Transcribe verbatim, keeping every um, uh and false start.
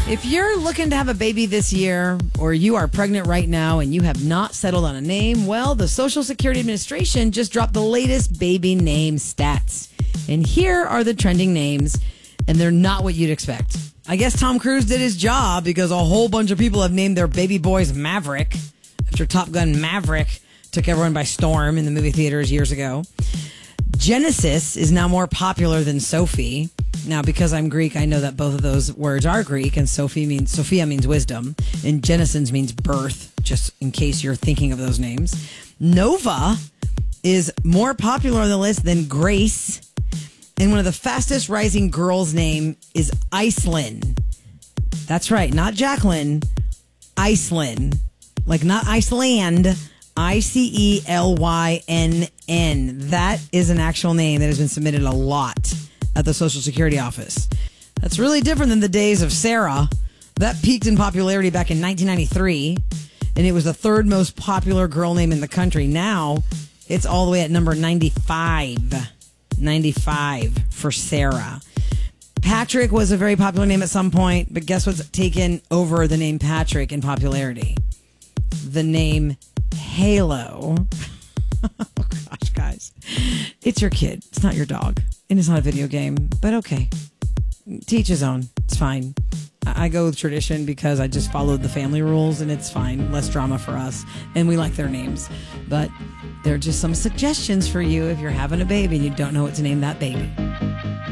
If you're looking to have a baby this year, or you are pregnant right now and you have not settled on a name, well, the Social Security Administration just dropped the latest baby name stats. And here are the trending names, and they're not what you'd expect. I guess Tom Cruise did his job because a whole bunch of people have named their baby boys Maverick after Top Gun Maverick took everyone by storm in the movie theaters years ago. Genesis is now more popular than Sophie. Now, because I'm Greek, I know that both of those words are Greek, and Sophie means Sophia means wisdom, and Genesis means birth, just in case you're thinking of those names. Nova is more popular on the list than Grace, and one of the fastest rising girls' name is Iceland. That's right, not Jacqueline, Iceland. Like not Iceland, I C E L Y N N. That is an actual name that has been submitted a lot at the Social Security office. That's really different than the days of Sarah. That peaked in popularity back in nineteen ninety-three, and it was the third most popular girl name in the country. Now, it's all the way at number ninety-five. ninety-five for Sarah. Patrick was a very popular name at some point, but guess what's taken over the name Patrick in popularity? The name Halo. Oh gosh, guys. It's your kid. It's not your dog. And it's not a video game. But okay. Teach his own. It's fine. I go with tradition because I just followed the family rules, and it's fine. Less drama for us. And we like their names. But there are just some suggestions for you if you're having a baby and you don't know what to name that baby.